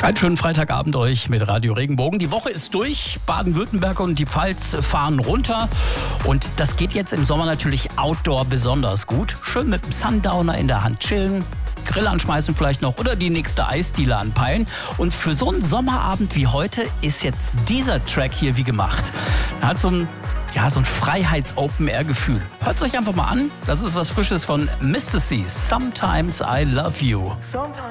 Einen schönen Freitagabend euch mit Radio Regenbogen. Die Woche ist durch. Baden-Württemberg und die Pfalz fahren runter. Und das geht jetzt im Sommer natürlich outdoor besonders gut. Schön mit dem Sundowner in der Hand chillen, Grill anschmeißen vielleicht noch oder die nächste Eisdiele anpeilen. Und für so einen Sommerabend wie heute ist jetzt dieser Track hier wie gemacht. Er hat so ein Freiheits-Open-Air-Gefühl. Hört es euch einfach mal an. Das ist was Frisches von Mr. C. Sometimes I Love You.